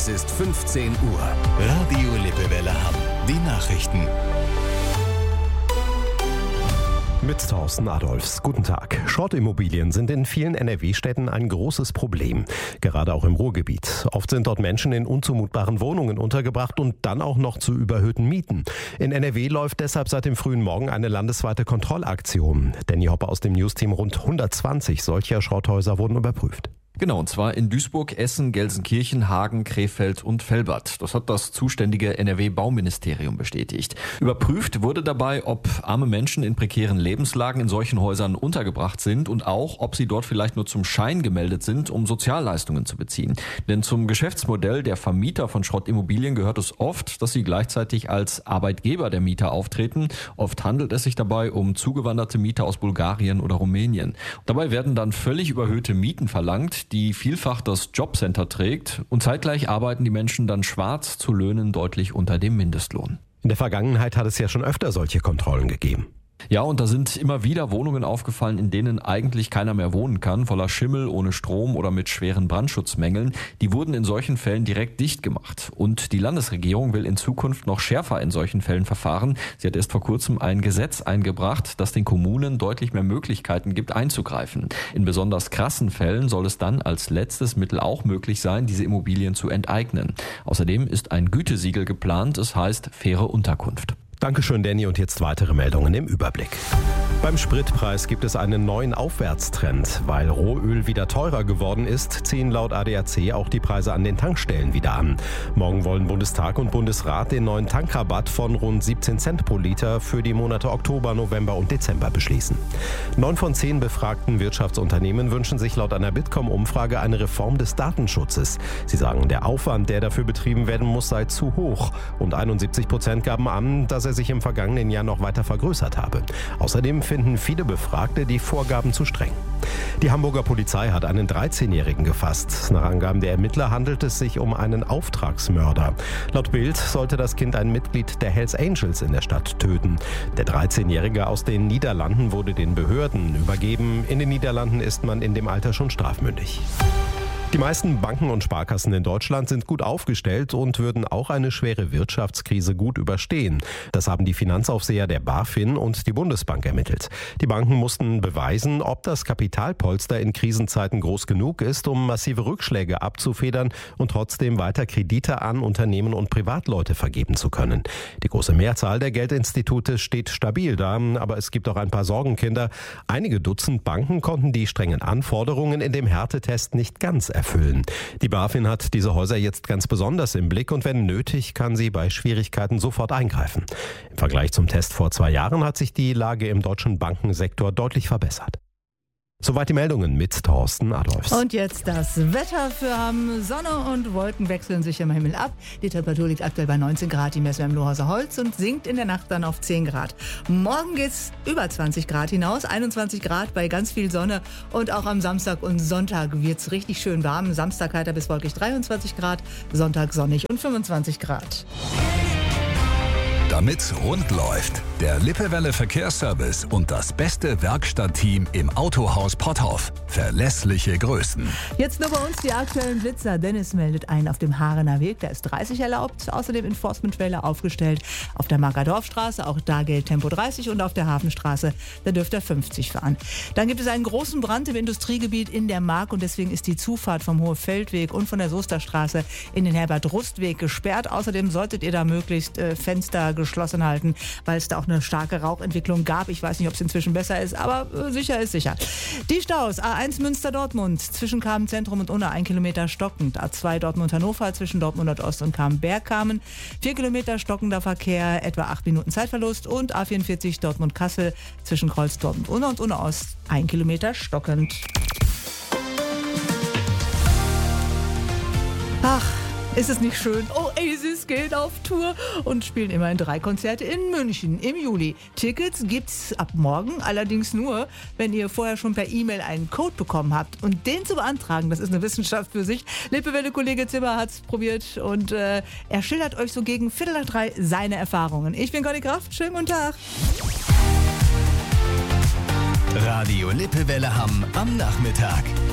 Es ist 15 Uhr. Radio Lippewelle Hamm. Die Nachrichten. Mit Thorsten Adolfs. Guten Tag. Schrottimmobilien sind in vielen NRW-Städten ein großes Problem. Gerade auch im Ruhrgebiet. Oft sind dort Menschen in unzumutbaren Wohnungen untergebracht und dann auch noch zu überhöhten Mieten. In NRW läuft deshalb seit dem frühen Morgen eine landesweite Kontrollaktion. Danny Hoppe aus dem Newsteam, rund 120 solcher Schrotthäuser wurden überprüft. Genau, und zwar in Duisburg, Essen, Gelsenkirchen, Hagen, Krefeld und Velbert. Das hat das zuständige NRW-Bauministerium bestätigt. Überprüft wurde dabei, ob arme Menschen in prekären Lebenslagen in solchen Häusern untergebracht sind und auch, ob sie dort vielleicht nur zum Schein gemeldet sind, um Sozialleistungen zu beziehen. Denn zum Geschäftsmodell der Vermieter von Schrottimmobilien gehört es oft, dass sie gleichzeitig als Arbeitgeber der Mieter auftreten. Oft handelt es sich dabei um zugewanderte Mieter aus Bulgarien oder Rumänien. Dabei werden dann völlig überhöhte Mieten verlangt, die vielfach das Jobcenter trägt, und zeitgleich arbeiten die Menschen dann schwarz zu Löhnen deutlich unter dem Mindestlohn. In der Vergangenheit hat es ja schon öfter solche Kontrollen gegeben. Ja, und da sind immer wieder Wohnungen aufgefallen, in denen eigentlich keiner mehr wohnen kann, voller Schimmel, ohne Strom oder mit schweren Brandschutzmängeln. Die wurden in solchen Fällen direkt dicht gemacht. Und die Landesregierung will in Zukunft noch schärfer in solchen Fällen verfahren. Sie hat erst vor kurzem ein Gesetz eingebracht, das den Kommunen deutlich mehr Möglichkeiten gibt, einzugreifen. In besonders krassen Fällen soll es dann als letztes Mittel auch möglich sein, diese Immobilien zu enteignen. Außerdem ist ein Gütesiegel geplant, es heißt faire Unterkunft. Dankeschön, Danny. Und jetzt weitere Meldungen im Überblick. Beim Spritpreis gibt es einen neuen Aufwärtstrend. Weil Rohöl wieder teurer geworden ist, ziehen laut ADAC auch die Preise an den Tankstellen wieder an. Morgen wollen Bundestag und Bundesrat den neuen Tankrabatt von rund 17 Cent pro Liter für die Monate Oktober, November und Dezember beschließen. 9 von 10 befragten Wirtschaftsunternehmen wünschen sich laut einer Bitkom-Umfrage eine Reform des Datenschutzes. Sie sagen, der Aufwand, der dafür betrieben werden muss, sei zu hoch. Und 71% gaben an, dass er sich im vergangenen Jahr noch weiter vergrößert habe. Außerdem finden viele Befragte die Vorgaben zu streng. Die Hamburger Polizei hat einen 13-Jährigen gefasst. Nach Angaben der Ermittler handelt es sich um einen Auftragsmörder. Laut Bild sollte das Kind ein Mitglied der Hells Angels in der Stadt töten. Der 13-Jährige aus den Niederlanden wurde den Behörden übergeben. In den Niederlanden ist man in dem Alter schon strafmündig. Die meisten Banken und Sparkassen in Deutschland sind gut aufgestellt und würden auch eine schwere Wirtschaftskrise gut überstehen. Das haben die Finanzaufseher der BaFin und die Bundesbank ermittelt. Die Banken mussten beweisen, ob das Kapitalpolster in Krisenzeiten groß genug ist, um massive Rückschläge abzufedern und trotzdem weiter Kredite an Unternehmen und Privatleute vergeben zu können. Die große Mehrzahl der Geldinstitute steht stabil da, aber es gibt auch ein paar Sorgenkinder. Einige Dutzend Banken konnten die strengen Anforderungen in dem Härtetest nicht ganz erfüllen. Die BaFin hat diese Häuser jetzt ganz besonders im Blick und wenn nötig, kann sie bei Schwierigkeiten sofort eingreifen. Im Vergleich zum Test vor 2 Jahren hat sich die Lage im deutschen Bankensektor deutlich verbessert. Soweit die Meldungen mit Thorsten Adolfs. Und jetzt das Wetter für Hamm. Sonne und Wolken wechseln sich im Himmel ab. Die Temperatur liegt aktuell bei 19 Grad, die Messung im Lohauser Holz, und sinkt in der Nacht dann auf 10 Grad. Morgen geht's über 20 Grad hinaus, 21 Grad bei ganz viel Sonne. Und auch am Samstag und Sonntag wird's richtig schön warm. Samstag heiter bis wolkig 23 Grad, Sonntag sonnig und 25 Grad. Damit's rund läuft, der Lippewelle Verkehrsservice und das beste Werkstattteam im Autohaus Potthoff. Verlässliche Größen. Jetzt nur bei uns die aktuellen Blitzer. Dennis meldet einen auf dem Haarener Weg, da ist 30 erlaubt. Außerdem Enforcement-Trailer aufgestellt auf der Markerdorfstraße, auch da gilt Tempo 30, und auf der Hafenstraße, da dürft ihr 50 fahren. Dann gibt es einen großen Brand im Industriegebiet in der Mark und deswegen ist die Zufahrt vom Hohefeldweg und von der Soesterstraße in den Herbert-Rust-Weg gesperrt. Außerdem solltet ihr da möglichst Fenster geschlossen halten, weil es da auch eine starke Rauchentwicklung gab. Ich weiß nicht, ob es inzwischen besser ist, aber sicher ist sicher. Die Staus: A1 Münster-Dortmund zwischen Kamen-Zentrum und Unna 1 Kilometer stockend. A2 Dortmund-Hannover zwischen Dortmund-Ost und Kamen-Bergkamen 4 Kilometer stockender Verkehr, etwa 8 Minuten Zeitverlust. Und A44 Dortmund-Kassel zwischen Kreuz Dortmund-Unna und Unna-Ost 1 Kilometer stockend. Ach, ist es nicht schön? Oasis geht auf Tour und spielen immerhin 3 Konzerte in München im Juli. Tickets gibt's ab morgen, allerdings nur, wenn ihr vorher schon per E-Mail einen Code bekommen habt. Und den zu beantragen, das ist eine Wissenschaft für sich. Lippewelle-Kollege Zimmer hat's probiert und er schildert euch so gegen 2:45 seine Erfahrungen. Ich bin Conny Kraft, schönen guten Tag. Radio Lippewelle Hamm am Nachmittag.